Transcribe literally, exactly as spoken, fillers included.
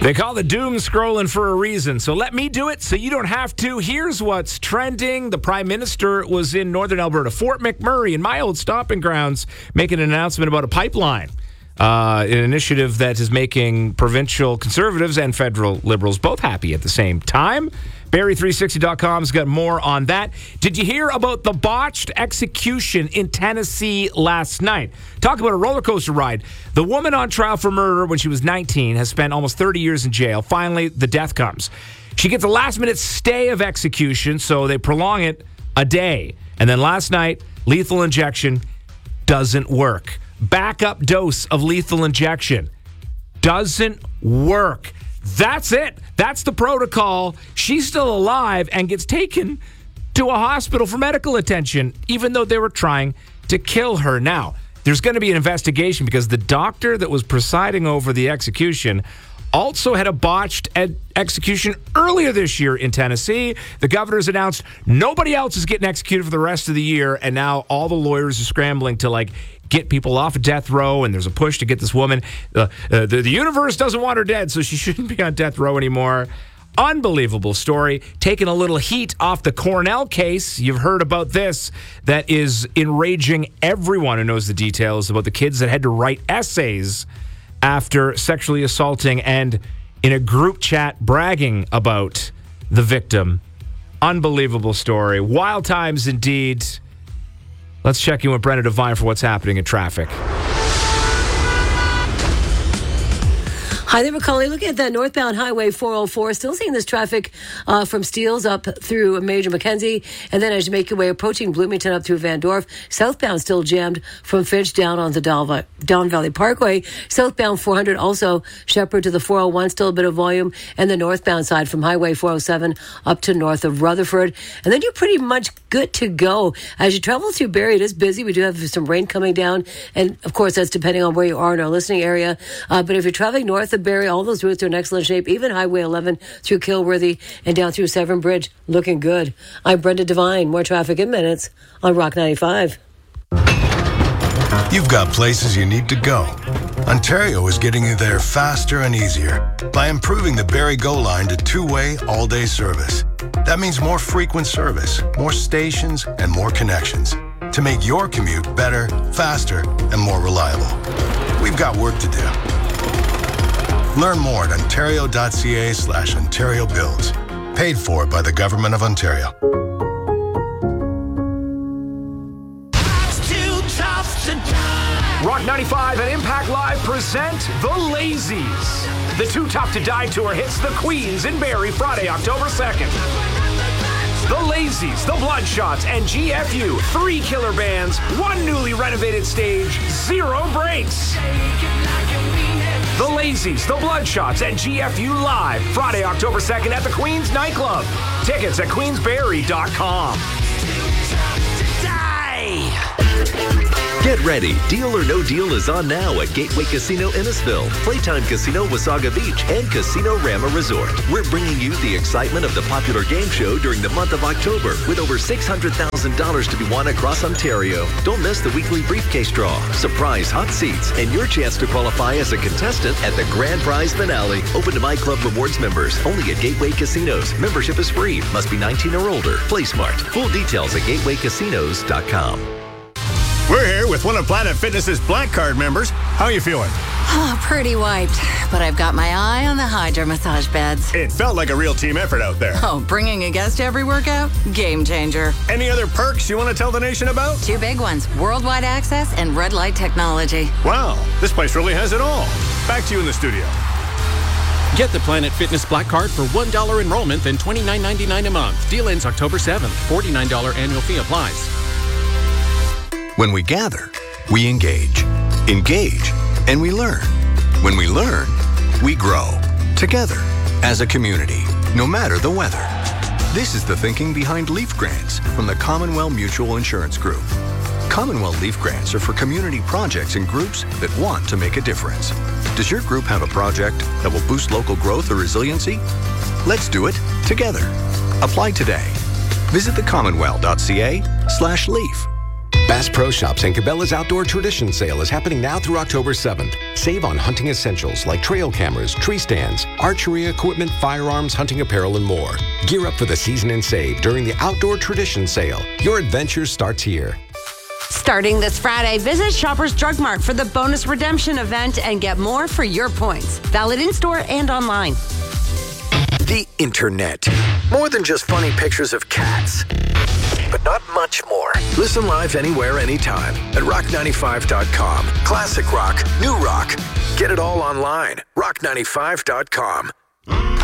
They call the doom scrolling for a reason, so let me do it so you don't have to. Here's what's trending. The Prime Minister was in northern Alberta, Fort McMurray, in my old stomping grounds, making an announcement about a pipeline, uh, an initiative that is making provincial Conservatives and federal Liberals both happy at the same time. Barrie three sixty dot com's got more on that. Did you hear about the botched execution in Tennessee last night? Talk about a roller coaster ride. The woman on trial for murder when she was nineteen has spent almost thirty years in jail. Finally, the death comes. She gets a last-minute stay of execution, so they prolong it a day. And then last night, lethal injection doesn't work. Backup dose of lethal injection doesn't work. That's it. That's the protocol. She's still alive and gets taken to a hospital for medical attention, even though they were trying to kill her. Now, there's going to be an investigation because the doctor that was presiding over the execution also had a botched ed- execution earlier this year in Tennessee. The governor's announced nobody else is getting executed for the rest of the year, and now all the lawyers are scrambling to, like, get people off of death row, and there's a push to get this woman. Uh, uh, the, the universe doesn't want her dead, so she shouldn't be on death row anymore. Unbelievable story. Taking a little heat off the Cornell case. You've heard about this. That is enraging everyone who knows the details about the kids that had to write essays after sexually assaulting and in a group chat bragging about the victim. Unbelievable story. Wild times indeed. Let's check in with Brenna Devine for what's happening in traffic. Hi there, Macaulay. Looking at that northbound Highway four oh four, still seeing this traffic uh, from Steeles up through Major Mackenzie, and then as you make your way approaching Bloomington up through Van Dorf, southbound still jammed from Finch down on the Don Valley Parkway. Southbound four hundred also Shepherd to the four oh one, still a bit of volume, and the northbound side from Highway four oh seven up to north of Rutherford. And then you're pretty much good to go. As you travel through Barrie, it is busy. We do have some rain coming down, and of course that's depending on where you are in our listening area. Uh, but if you're traveling north of Barrie, all those routes are in excellent shape. Even Highway eleven through Kilworthy and down through Severn Bridge, looking good. I'm Brenda Devine. More traffic in minutes on Rock ninety-five. You've got places you need to go. Ontario is getting you there faster and easier by improving the Barrie Go line to two-way, all-day service. That means more frequent service, more stations, and more connections to make your commute better, faster, and more reliable. We've got work to do. Learn more at ontario.ca slash Ontario Builds. Paid for by the Government of Ontario. Rock ninety-five and Impact Live present The Lazies. The Too Tough to Die tour hits the Queens in Barrie Friday, October second. The Lazies, The Bloodshots, and G F U. Three killer bands, one newly renovated stage, zero breaks. The Lazies, The Bloodshots, and G F U live Friday, October second at the Queens Nightclub. Tickets at queensberry dot com. Get ready. Deal or No Deal is on now at Gateway Casino Innisfil, Playtime Casino Wasaga Beach, and Casino Rama Resort. We're bringing you the excitement of the popular game show during the month of October with over six hundred thousand dollars to be won across Ontario. Don't miss the weekly briefcase draw, surprise hot seats, and your chance to qualify as a contestant at the grand prize finale. Open to My Club Rewards members only at Gateway Casinos. Membership is free. Must be nineteen or older. Play smart. Full details at gateway casinos dot com. We're here with one of Planet Fitness's Black Card members. How are you feeling? Oh, pretty wiped. But I've got my eye on the Hydra massage beds. It felt like a real team effort out there. Oh, bringing a guest to every workout? Game changer. Any other perks you want to tell the nation about? Two big ones, worldwide access and red light technology. Wow, this place really has it all. Back to you in the studio. Get the Planet Fitness Black Card for one dollar enrollment, then twenty-nine ninety-nine a month. Deal ends October seventh. forty-nine dollars annual fee applies. When we gather, we engage. Engage, and we learn. When we learn, we grow. Together, as a community, no matter the weather. This is the thinking behind Leaf Grants from the Commonwealth Mutual Insurance Group. Commonwealth Leaf Grants are for community projects and groups that want to make a difference. Does your group have a project that will boost local growth or resiliency? Let's do it together. Apply today. Visit the commonwealth dot c a slash leaf. Bass Pro Shops and Cabela's Outdoor Tradition Sale is happening now through October seventh. Save on hunting essentials like trail cameras, tree stands, archery equipment, firearms, hunting apparel, and more. Gear up for the season and save during the Outdoor Tradition Sale. Your adventure starts here. Starting this Friday, visit Shoppers Drug Mart for the bonus redemption event and get more for your points. Valid in-store and online. The internet. More than just funny pictures of cats. But not much more. Listen live anywhere, anytime at rock ninety-five dot com. Classic rock, new rock. Get it all online. rock ninety-five dot com.